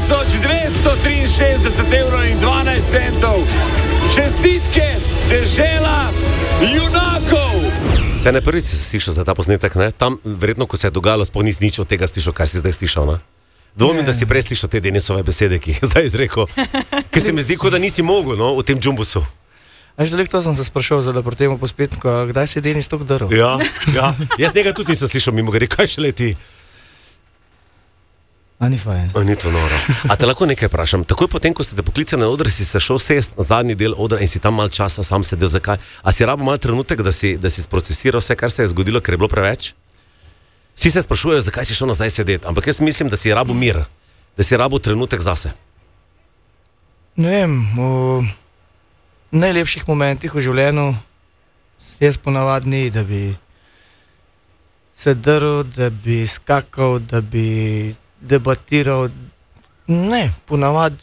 €5263,12. Čestitke, dežela junakov. Se ne prvič si slišal za ta posnetek, ne? Tam verjetno, ko se je dogajalo, sploh nisi nič od tega slišal, kar si zdaj slišal, ne? Dvomim, da si prej slišal te Denisove besede, ki je zdaj izrekel. Ker se mi zdi, kot da nisi mogel, no, v tem džumbusu. To sem se sprašal za Leportemo po spletniku, kdaj si Denis tako drl? Ja. Jaz njega tudi nisem slišal, mimo grede, kaj še leti. A ni fajn. A ni to noro. A te lahko nekaj vprašam? Takoj potem, ko ste te poklicali na oder, si se šel sest na zadnji del odra in si tam malo časa sam sedel. Zakaj? A si rabo malo trenutek, da si sprocesiral vse, kar se je zgodilo, ker je bilo preveč? Vsi se sprašujejo, zakaj si šel nazaj sedeti, ampak jaz mislim, da si rabo mir, da si rabo trenutek zase. Ne vem, v najlepših momentih v življenju jaz ponavadi ni, da bi se drl, da bi skakal, da bi debatiral. Ne, ponavadi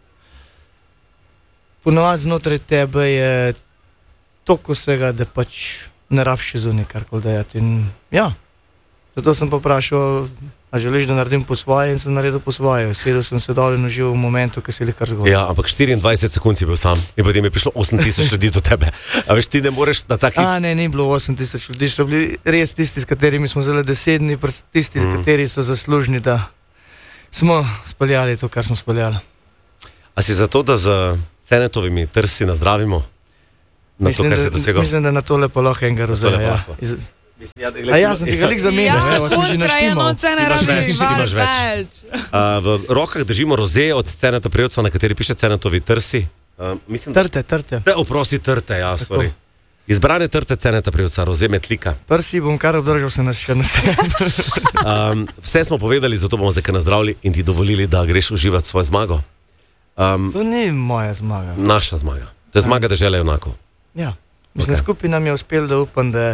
znotraj tebe je toliko vsega, da pač ne rabiš še zunaj karkoli dejati. In ja, zato sem pa vprašal, a želiš, da naredim po svoje, in sem naredil po svoje. Sedel sem se dol in užival v momentu, ki se je kar zgodil. Ja, ampak 24 sekund si bil sam in potem je prišlo 8000 ljudi do tebe. A veš, ti ne moreš na taki... Ne, ni bilo 8000 ljudi, so bili res tisti, s katerimi smo zelo 10 dni, tisti, s kateri so zaslužni, da smo speljali to, kar smo speljali. A si zato, da z Cenetovimi trsi nazdravimo na to, kar se je doseglo? Mislim, da na to lepo lahko enega rozeja. Ja, sem tega lik zamenjal. Ja, kontrajeno, cene imaš več. V rokah držimo roze od Ceneta Prevca, na kateri piše Cenetovi trsi. Trte. Oprosti, trte, ja, sorry. Izbrane trte Ceneta Prevca, roze metlika. Prsi bom kar obdržal se še na sebi. Vse smo povedali, zato bomo zdaj nazdravili in ti dovolili, da greš uživati svojo zmago. To ni moja zmaga. Naša zmaga. To je zmaga dežele junakov. Ja, mislim, skupaj nam je uspel, da upam, da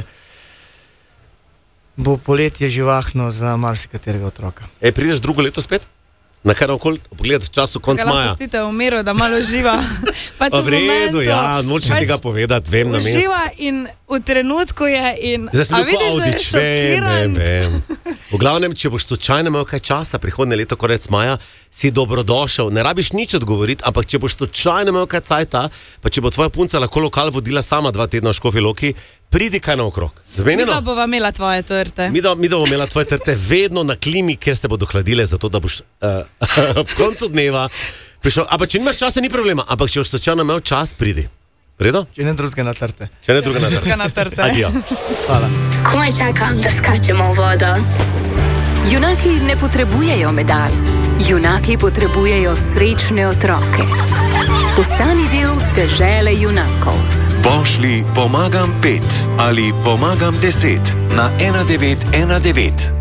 bo poletje živahno za marsikaterega otroka. Prideš drugo leto spet? Na kar okoli pogledati v času konc maja. Lahko pustite v miru, da malo živa. V redu, ja, nočem tega povedati, vem na mestu. Živa in v trenutku je in... A vidiš, da je šokiran? Vem. V glavnem, če boš slučajno imel kaj časa, prihodnje leto, konec maja, si dobrodošel. Ne rabiš nič odgovoriti, ampak če boš slučajno imel kaj cajta, pa če bo tvoja punca lahko lokal vodila sama 2 tedna v Škofji Loki, pridi kaj naokrog. Mi pa bova imela tvoje trte. Mi bova imela tvoje trte vedno na klimi, kjer se bodo hladile, zato da boš v koncu dneva prišel. Ampak če nimaš časa, ni problema, ampak če boš slučajno imel čas, pridi. Redo? Če ne drugega na trte. Adijo. Hvala. Komaj čakam, da skačemo v vodo. Junaki ne potrebujejo medalj. Junaki potrebujejo srečne otroke. Postani del dežele junakov. Pošlji pomagam 5 ali pomagam 10 na 1919.